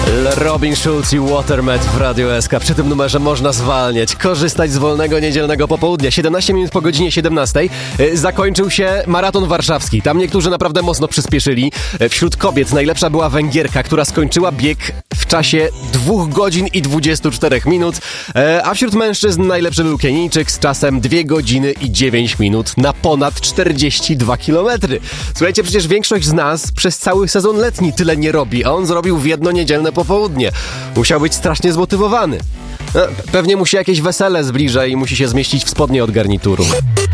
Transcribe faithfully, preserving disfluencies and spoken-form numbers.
Robin Schulz i Watermed w Radio S K. Przy tym numerze można zwalniać, korzystać z wolnego niedzielnego popołudnia. siedemnaście minut po godzinie siedemnastej zakończył się maraton warszawski. Tam niektórzy naprawdę mocno przyspieszyli. Wśród kobiet najlepsza była Węgierka, która skończyła bieg w czasie dwóch godzin i dwudziestu czterech minut, a wśród mężczyzn najlepszy był Kenijczyk z czasem dwie godziny i dziewięć minut na ponad czterdzieści dwa kilometry. Słuchajcie, przecież większość z nas przez cały sezon letni tyle nie robi, a on zrobił w jedno niedzielne popołudnie. Musiał być strasznie zmotywowany. No, pewnie mu się jakieś wesele zbliża i musi się zmieścić w spodnie od garnituru.